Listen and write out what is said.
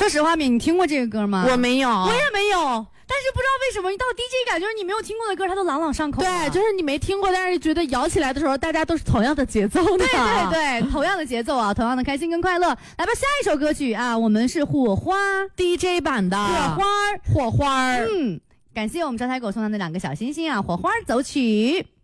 实话，敏，你听过这个歌吗？ 我没有， 我也没有。但是不知道为什么，一到 DJ 感就是你没有听过的歌，它都朗朗上口。 对，就是你没听过，但是觉得摇起来的时候，大家都是同样的节奏的。 对对对，同样的节奏啊，同样的开心跟快乐。来吧，下一首歌曲啊，我们是火花 DJ 版的火花。 感谢感谢我们招财狗送上的2个小星星啊，火花走起。